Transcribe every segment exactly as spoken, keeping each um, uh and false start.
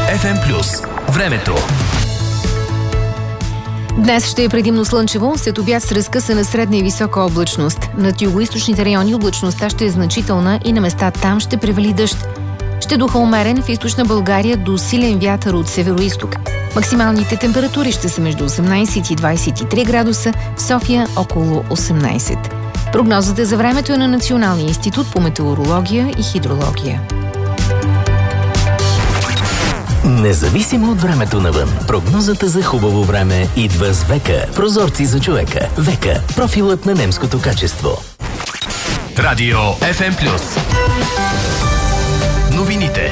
Еф Ем плюс. Времето. Днес ще е предимно слънчево, след обяд с разкъсана средна и висока облачност. Над югоизточните райони облачността ще е значителна и на места там ще превали дъжд. Ще духа умерен в източна България до силен вятър от североизток. Максималните температури ще са между осемнайсет и двайсет и три градуса, в София около осемнайсет. Прогнозата за времето е на Националния институт по метеорология и хидрология. Независимо от времето навън, прогнозата за хубаво време идва с Века. Прозорци за човека. Века. Профилът на немското качество. Радио Еф Ем плюс. Новините.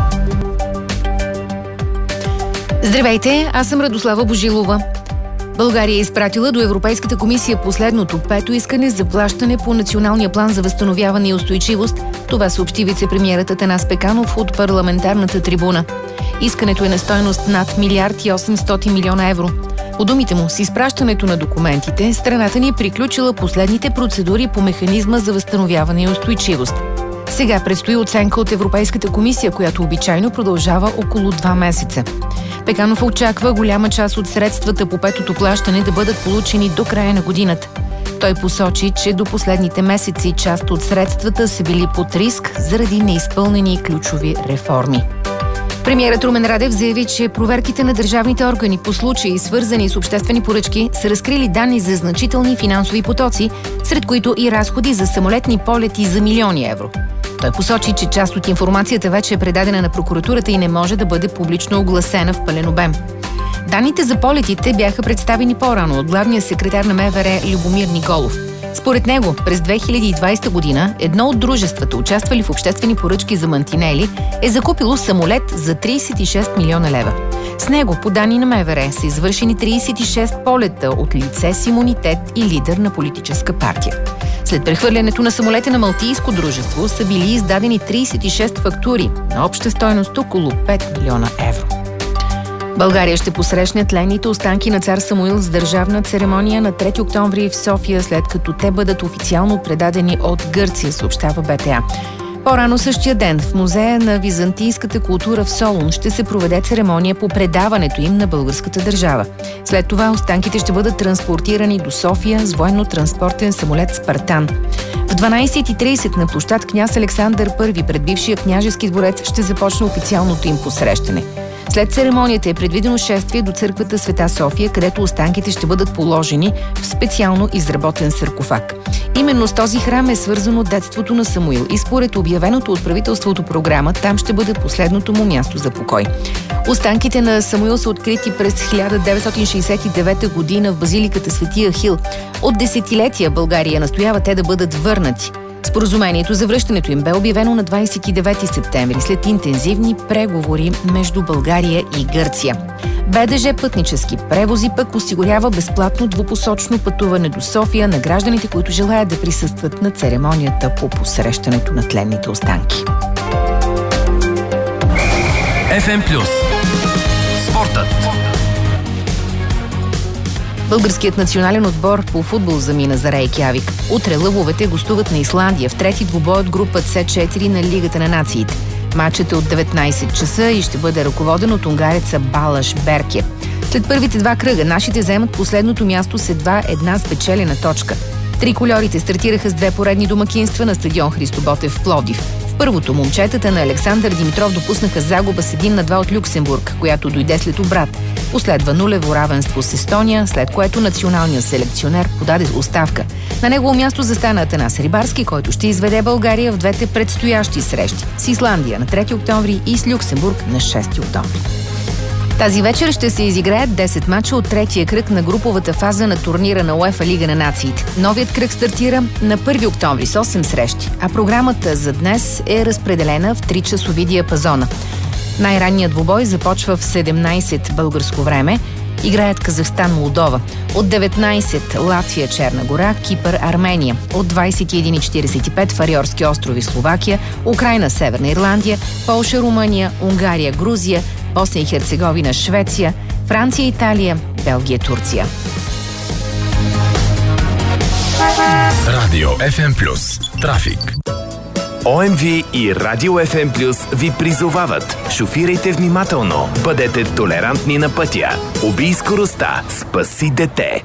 Здравейте, аз съм Радослава Божилова. България е изпратила до Европейската комисия последното пето искане за плащане по Националния план за възстановяване и устойчивост. Това съобщи вице-премиерът Атанас Пеканов от парламентарната трибуна. Искането е на стойност над милиард и осемстотин милиона евро. По думите му, с изпращането на документите, страната ни е приключила последните процедури по механизма за възстановяване и устойчивост. Сега предстои оценка от Европейската комисия, която обичайно продължава около два месеца. Пеканов очаква голяма част от средствата по петото плащане да бъдат получени до края на годината. Той посочи, че до последните месеци част от средствата са били под риск заради неизпълнени ключови реформи. Премиерът Румен Радев заяви, че проверките на държавните органи по случаи, свързани с обществени поръчки, са разкрили данни за значителни финансови потоци, сред които и разходи за самолетни полети за милиони евро. Той посочи, че част от информацията вече е предадена на прокуратурата и не може да бъде публично огласена в пълен обем. Данните за полетите бяха представени по-рано от главния секретар на Ме Ве Ре Любомир Николов. Според него, през две хиляди и двайсета година едно от дружествата, участвали в обществени поръчки за мантинели, е закупило самолет за трийсет и шест милиона лева. С него, по данни на Ме Ве Ре, са извършени трийсет и шест полета от лице с имунитет и лидер на политическа партия. След прехвърлянето на самолета на малтийско дружество са били издадени трийсет и шест фактури на обща стойност около пет милиона евро. България ще посрещне тленните останки на цар Самуил с държавна церемония на трети октомври в София, след като те бъдат официално предадени от Гърция, съобщава Бе Те А. По-рано същия ден в Музея на византийската култура в Солун ще се проведе церемония по предаването им на българската държава. След това останките ще бъдат транспортирани до София с военно-транспортен самолет Спартан. В дванайсет и трийсет на площад Княз Александър Първи пред бившия княжески дворец ще започне официалното им посрещане. След церемонията е предвидено шествие до църквата Света София, където останките ще бъдат положени в специално изработен саркофаг. Именно с този храм е свързано детството на Самуил и според обявеното от правителството програма, там ще бъде последното му място за покой. Останките на Самуил са открити през хиляда деветстотин шейсет и девета година в базиликата Свети Ахил. От десетилетия България настоява те да бъдат върнати. Споразумението за връщането им бе обявено на двайсет и девети септември след интензивни преговори между България и Гърция. Бе Де Же пътнически превози пък осигурява безплатно двупосочно пътуване до София на гражданите, които желаят да присъстват на церемонията по посрещането на тленните останки. Еф Ем плюс. Спортът. Българският национален отбор по футбол замина за Рейкявик. Утре лъвовете гостуват на Исландия в трети двубой от група С четири на Лигата на нациите. Матчът е от деветнайсет часа и ще бъде ръководен от унгареца Балаш Берке. След първите два кръга нашите вземат последното място с едва една спечелена точка. Трикольорите стартираха с две поредни домакинства на стадион Христо Ботев в Пловдив. В първото момчетата на Александър Димитров допуснаха загуба с един на два от Люксембург, която дойде след обрат. Последва нулево равенство с Естония, след което националният селекционер подаде оставка. На негово място застана Атанас Рибарски, който ще изведе България в двете предстоящи срещи с Исландия на трети октомври и с Люксембург на шести октомври. Тази вечер ще се изиграят десет мача от третия кръг на груповата фаза на турнира на УЕФА Лига на нациите. Новият кръг стартира на първи октомври с осем срещи, а програмата за днес е разпределена в три часови диапазона. Най-ранният двубой започва в седемнайсет българско време. Играят Казахстан, Молдова. От деветнайсет Латвия, Черна гора, Кипър, Армения. От двайсет и една и четирийсет и пет Фариорски острови, Словакия, Украйна, Северна Ирландия, Полша, Румъния, Унгария, Грузия, Босна и Херцеговина, Швеция, Франция, Италия, Белгия, Турция. Радио Еф Ем плюс. Трафик. О Ем Ви и Радио Еф Ем Плюс ви призовават. Шофирайте внимателно, бъдете толерантни на пътя. Убий скоростта, спаси дете.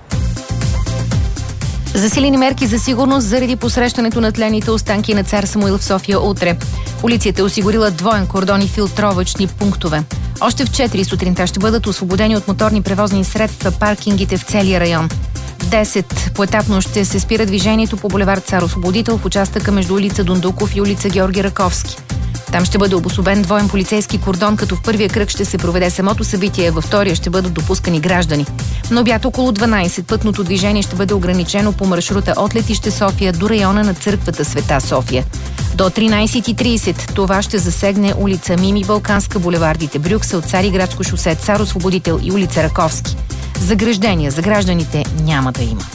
Засилени мерки за сигурност заради посрещането на тлените останки на цар Самуил в София утре. Полицията е осигурила двоен кордон и филтровъчни пунктове. Още в четири сутринта ще бъдат освободени от моторни превозни средства паркингите в целия район. В десет поетапно ще се спира движението по булевард Цар Освободител в участъка между улица Дундуков и улица Георги Раковски. Там ще бъде обособен двоен полицейски кордон, като в първия кръг ще се проведе самото събитие, във втория ще бъдат допускани граждани. На обяд около дванайсет пътното движение ще бъде ограничено по маршрута от летище София до района на църквата Света София. До тринайсет и трийсет това ще засегне улица Мими Балканска, булевардите Брюксел, Цариградско шосе, Цар Освободител и улица Раковски. Заграждения за гражданите няма да има.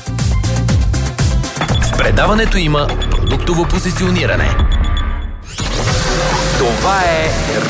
В предаването има продуктово позициониране. Това е